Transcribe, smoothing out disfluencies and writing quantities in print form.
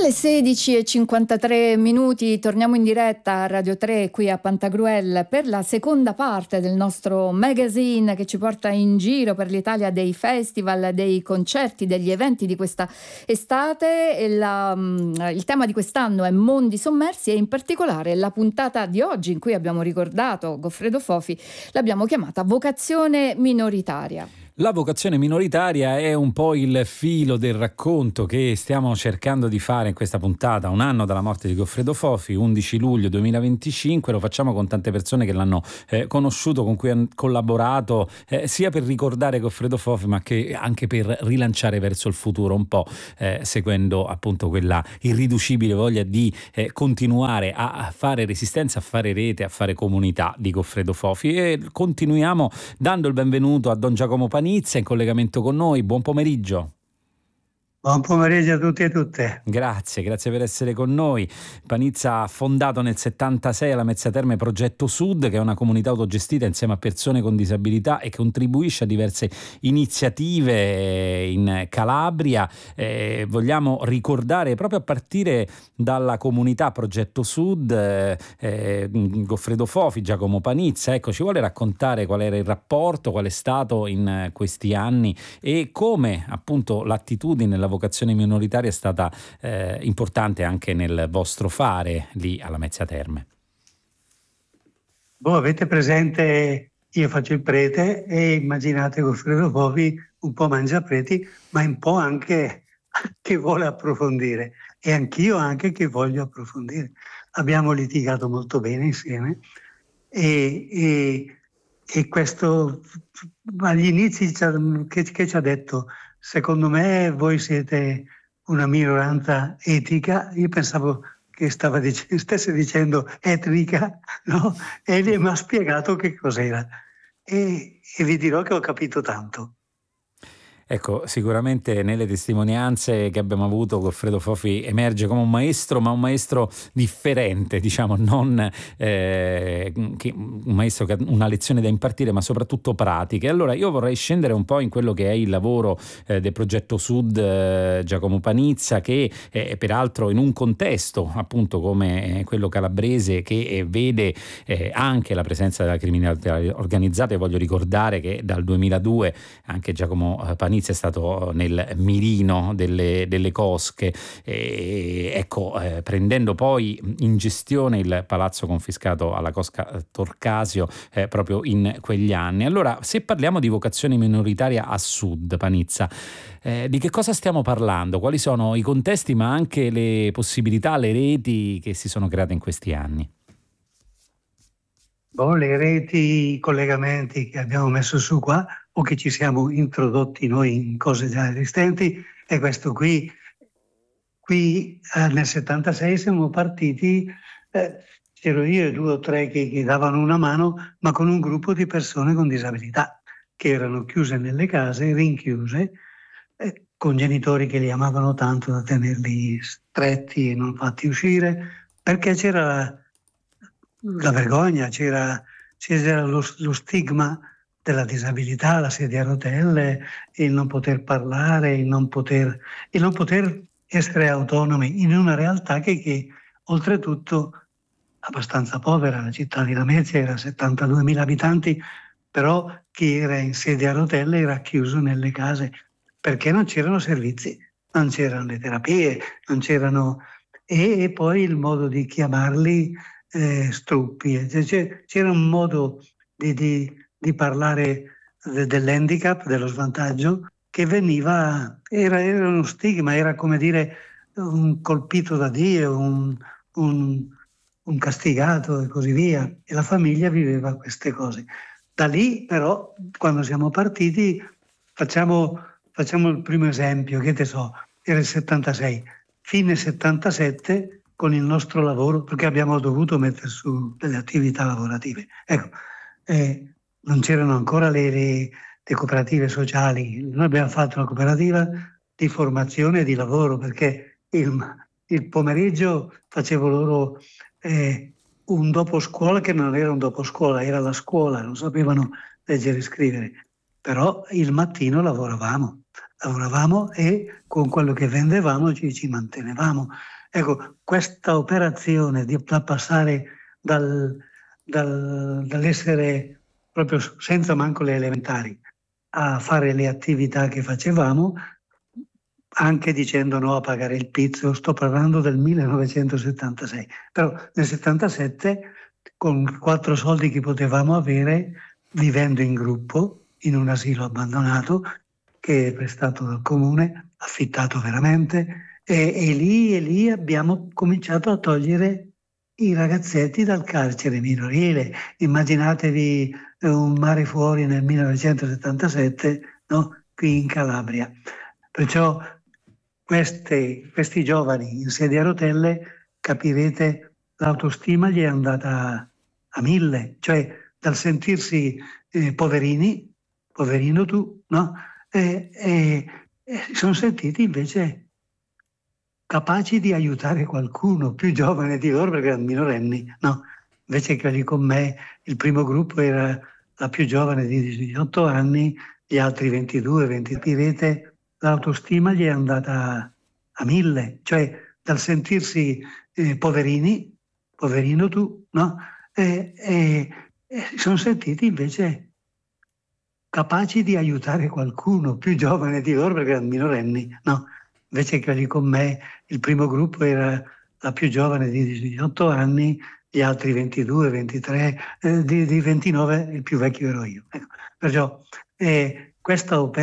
Alle 16:53 torniamo in diretta a Radio 3 qui a Pantagruel per la seconda parte del nostro magazine che ci porta in giro per l'Italia dei festival, dei concerti, degli eventi di questa estate. Il tema di quest'anno è Mondi sommersi e in particolare la puntata di oggi in cui abbiamo ricordato Goffredo Fofi l'abbiamo chiamata Vocazione minoritaria. La vocazione minoritaria è un po' il filo del racconto che stiamo cercando di fare in questa puntata, un anno dalla morte di Goffredo Fofi, 11 luglio 2025, lo facciamo con tante persone che l'hanno conosciuto, con cui hanno collaborato, sia per ricordare Goffredo Fofi ma che anche per rilanciare verso il futuro, un po' seguendo appunto quella irriducibile voglia di continuare a fare resistenza, a fare rete, a fare comunità di Goffredo Fofi. E continuiamo dando il benvenuto a Don Giacomo Panizza in collegamento con noi. Buon pomeriggio. Buon pomeriggio a tutti e tutte. Grazie per essere con noi. Panizza ha fondato nel 76 alla Mezzia Terme Progetto Sud, che è una comunità autogestita insieme a persone con disabilità e contribuisce a diverse iniziative in Calabria. Vogliamo ricordare proprio a partire dalla comunità Progetto Sud Goffredo Fofi, Giacomo Panizza. Ecco, ci vuole raccontare qual era il rapporto, qual è stato in questi anni e come appunto l'attitudine, la vocazione minoritaria è stata importante anche nel vostro fare lì alla Mezzia Terme. Voi avete presente, io faccio il prete e immaginate Goffredo Fofi un po' mangiapreti, ma un po' anche che vuole approfondire, e anch'io anche che voglio approfondire. Abbiamo litigato molto bene insieme e questo agli inizi che ci ha detto: secondo me voi siete una minoranza etica. Io pensavo che stesse dicendo etnica, no? E lei mi ha spiegato che cos'era e vi dirò che ho capito tanto. Ecco, sicuramente nelle testimonianze che abbiamo avuto Goffredo Fofi emerge come un maestro, ma un maestro differente, diciamo, non un maestro che ha una lezione da impartire, ma soprattutto pratiche. Allora io vorrei scendere un po' in quello che è il lavoro del Progetto Sud Giacomo Panizza, che peraltro in un contesto appunto come quello calabrese, che vede anche la presenza della criminalità organizzata. E voglio ricordare che dal 2002 anche Giacomo Panizza è stato nel mirino delle cosche, prendendo poi in gestione il palazzo confiscato alla Cosca Torcasio proprio in quegli anni. Allora, se parliamo di vocazione minoritaria a Sud, Panizza, di che cosa stiamo parlando? Quali sono i contesti ma anche le possibilità, le reti che si sono create in questi anni? Le reti, i collegamenti che abbiamo messo su qua o che ci siamo introdotti noi in cose già esistenti, e questo qui nel 76 siamo partiti, c'ero io e 2 o 3 che davano una mano, ma con un gruppo di persone con disabilità che erano chiuse nelle case, rinchiuse, con genitori che li amavano tanto da tenerli stretti e non fatti uscire, perché c'era la vergogna, c'era lo stigma della disabilità, la sedia a rotelle, il non poter parlare, il non poter essere autonomi in una realtà che oltretutto abbastanza povera. La città di Lamezia era 72.000 abitanti, però chi era in sedia a rotelle era chiuso nelle case perché non c'erano servizi, non c'erano le terapie, non c'erano, e poi il modo di chiamarli struppi. C'era un modo di parlare dell'handicap, dello svantaggio, che era uno stigma, era come dire un colpito da Dio, un castigato e così via. E la famiglia viveva queste cose. Da lì però, quando siamo partiti, facciamo il primo esempio, che te so, era il 76, fine 77, con il nostro lavoro, perché abbiamo dovuto mettere su delle attività lavorative. Ecco, non c'erano ancora le cooperative sociali. Noi abbiamo fatto una cooperativa di formazione e di lavoro, perché il pomeriggio facevo loro un dopo scuola che non era un dopo scuola, era la scuola, non sapevano leggere e scrivere, però il mattino lavoravamo. lavoravamo e con quello che vendevamo ci mantenevamo. Ecco, questa operazione da passare dall'essere proprio senza manco le elementari a fare le attività che facevamo, anche dicendo no a pagare il pizzo, sto parlando del 1976, però nel 77 con 4 soldi che potevamo avere, vivendo in gruppo in un asilo abbandonato che è prestato dal comune, affittato veramente, e lì abbiamo cominciato a togliere i ragazzetti dal carcere minorile. Immaginatevi un mare fuori nel 1977, no? Qui in Calabria. Perciò questi giovani in sedia a rotelle, capirete, l'autostima gli è andata a 1000, cioè dal sentirsi poverino tu, no? E si sono sentiti invece capaci di aiutare qualcuno più giovane di loro, perché erano minorenni, no? Invece che lì con me, il primo gruppo era la più giovane di 18 anni, gli altri 22, 20. Capirete, l'autostima gli è andata a 1000, cioè dal sentirsi poverino tu, no? E si sono sentiti invece capaci di aiutare qualcuno più giovane di loro, perché erano minorenni, no? Invece che lì con me, il primo gruppo era la più giovane di 18 anni, gli altri 22, 23, di 29 il più vecchio ero io. Ecco. Perciò questa